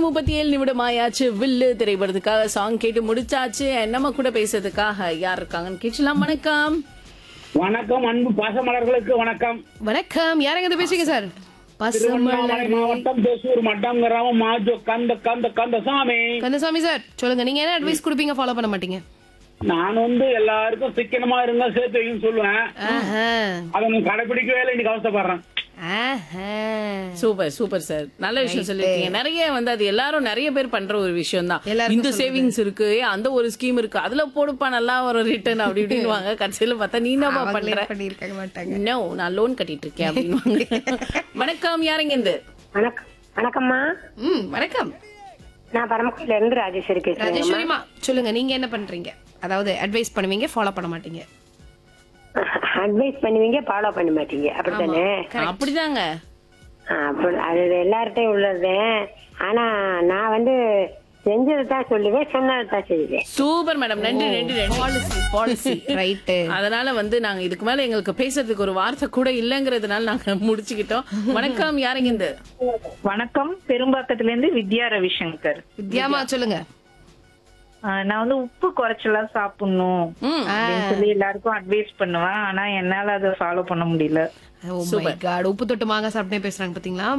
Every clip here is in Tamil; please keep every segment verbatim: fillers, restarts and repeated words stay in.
முப்பத்தி ஏழு நிமிடம் ஆயாச்சு. வில்லு திரைப்படத்துக்காக சாங் கேட்டு முடிச்சாச்சு. நம்ம கூட பேசுறதுக்காக யார் இருக்காங்கன்னு கேட்கலாம். வணக்கம். வணக்கம் அன்பு பாசமலர்களுக்கு வணக்கம். வணக்கம். யாரங்க பேசுறீங்க சார்? திருவண்ணாமலை மாவட்டம் தேசூர் மட்டம் கிராமம் மாஜோ கந்த கந்த கந்தசாமி. கந்தசாமி சார் சொல்லுங்க, நீங்க என்ன அட்வைஸ் கொடுப்பீங்க? ஃபாலோ பண்ண மாட்டீங்க? நான் வந்து எல்லாருக்கும் சிக்கனமா இருந்தா சேர்த்து வைக்கணும்னு சொல்லுவேன். அதை நான் கடைபிடிக்கவே இல்லை, இன்னைக்கு அவசப்படுறேன். சூப்பர் சூப்பர் சார், நல்ல விஷயம் சொல்லிருக்கீங்க. நிறைய வந்து அது எல்லாரும் நிறைய பேர் பண்ற ஒரு விஷயம் தான். இந்த சேவிங்ஸ் இருக்கு, அந்த ஒரு ஸ்கீம் இருக்கு, அதுல போடுப்பா நல்லா ஒரு ரிட்டர்ன் அப்படி இப்படின்னு வாங்க. கடைசியில பார்த்தா நீ என்னப்பா பண்ற? நோ, நான் லோன் கட்டிட்டு இருக்கேன் அப்படின்னு. வணக்கம். யாருங்க இந்த? வணக்கம். வணக்கம்மா. ம் வணக்கம். நான் பரமக்குடியில இருந்து ராஜேஸ்வரி பேசுறேன். ராஜேஸ்வரிமா சொல்லுங்க, நீங்க என்ன பண்றீங்க? அதாவது அட்வைஸ் பண்ணுவீங்க, ஃபாலோ பண்ண மாட்டீங்க. அட்வைஸ் பண்ணுவீங்க, ஃபாலோ பண்ண மாட்டீங்க, அப்படித்தானே? அப்படிதாங்க. அது எல்லார்ட்டையும் உள்ளது. ஆனா நான் வந்து செஞ்சதான் சொல்லுவேன், சொன்னதான் செய்வேன். சூப்பர் மேடம், நன்றி நன்றி நன்றி. Policy policy right. அதனால வந்து நாங்க இதுக்கு மேல எங்களுக்கு பேசுறதுக்கு ஒரு வார்த்தை கூட இல்லங்கிறதுனால நாங்க முடிச்சுக்கிட்டோம். வணக்கம். யாருங்க இந்த? வணக்கம். பெரும்பாக்கத்துல இருந்து வித்யா ரவிசங்கர். வித்யாமா சொல்லுங்க. நான் வந்து உப்பு குறைச்சலாம் சாப்பிடணும் அப்படின்னு சொல்லி எல்லாருக்கும் அட்வைஸ் பண்ணுவேன். ஆனா என்னால அதை ஃபாலோ பண்ண முடியல. Oh my God, உப்பு தொட்டு மாங்காய் சாப்பிட்டே பேசுறாங்க பாத்தீங்களா?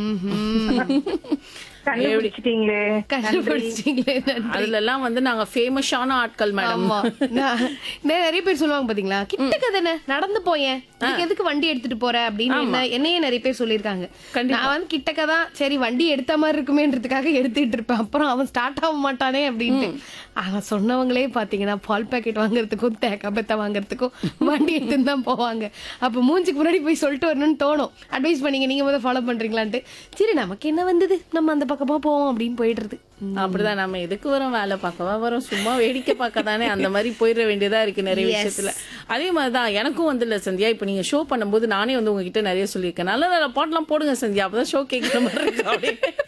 கண்டுபிடிச்சிட்டீங்களே கண்டுபிடிச்சிட்டீங்களே. அதுல எல்லாம் வந்து நாங்க ஃபேமஸான ஆட்கள் மேடம். நிறைய பேர் சொல்லுவாங்க பாத்தீங்களா, கிட்டக்க தானே நடந்து போயேன், எதுக்கு வண்டி எடுத்துட்டு போற அப்படின்னு என்னையே நிறைய பேர் சொல்லிருக்காங்க. நான் வந்து கிட்டக்கதான் சரி வண்டி எடுத்த மாதிரி இருக்குமேன்றதுக்காக எடுத்துட்டு இருப்பேன். அப்புறம் அவன் ஸ்டார்ட் ஆக மாட்டானே அப்படின்ட்டு. அவன் சொன்னவங்களே பாத்தீங்கன்னா பால் பாக்கெட் வாங்குறதுக்கும் தேக்கா பெத்த வாங்குறதுக்கும் வண்டி எடுத்துன்னு தான் போவாங்க. அப்ப மூஞ்சுக்கு முன்னாடி போய் சொல்லிட்டு வரணும்னு தோணும். அட்வைஸ் பண்ணீங்க, நீங்க முதல்ல ஃபாலோ பண்றீங்களான்ட்டு. சரி நமக்கு என்ன வந்தது, நம்ம அந்த பக்கமா போவோம் அப்படின்னு போயிடுறது. அப்படிதான். நம்ம எதுக்கு வரோம், வேலை பார்க்கவா வரோம், சும்மா வேடிக்கை பார்க்க தானே, அந்த மாதிரி போயிட வேண்டியதா இருக்கு நிறைய விஷயத்துல. அதே மாதிரிதான் எனக்கும் வந்து இல்ல சந்தியா, இப்ப நீங்க ஷோ பண்ணும்போது நானே வந்து உங்ககிட்ட நிறைய சொல்லியிருக்கேன், நல்ல நல்ல பாட்டெல்லாம் போடுங்க சந்தியா, அப்பதான் ஷோ கேட்கிற மாதிரி இருக்கு.